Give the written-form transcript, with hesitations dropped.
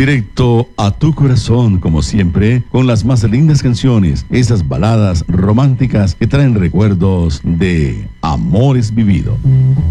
Directo a tu corazón, como siempre, con las más lindas canciones, esas baladas románticas que traen recuerdos de amores vividos.